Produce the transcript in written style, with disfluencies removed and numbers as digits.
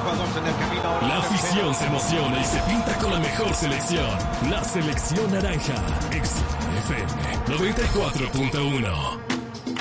Ecuador en el camino. La afición se emociona y se pinta con la mejor selección. La selección naranja. XFM 94.1.